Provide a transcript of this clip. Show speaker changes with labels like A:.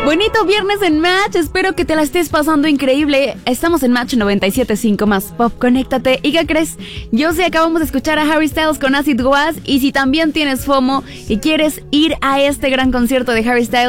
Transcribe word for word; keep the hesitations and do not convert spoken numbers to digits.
A: Bonito viernes en Match, espero que te la estés pasando increíble. Estamos en Match noventa y siete punto cinco más Pop, conéctate. ¿Y qué crees? Yo sé, acabamos de escuchar a Harry Styles con Acid Was. Y si también tienes FOMO y quieres ir a este gran concierto de Harry Styles,